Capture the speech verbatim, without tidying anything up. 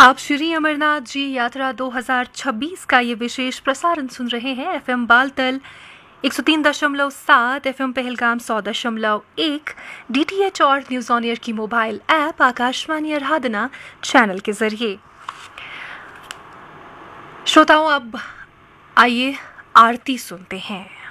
आप श्री अमरनाथ जी यात्रा दो हज़ार छब्बीस का ये विशेष प्रसारण सुन रहे हैं। एफएम बालतल एक सौ तीन दशमलव सात, एफएम पहलगाम सौ दशमलव एक, डीटीएच और न्यूज ऑन एयर की मोबाइल ऐप आकाशवाणी आराधना चैनल के जरिए। श्रोताओं, अब आइए आरती सुनते हैं।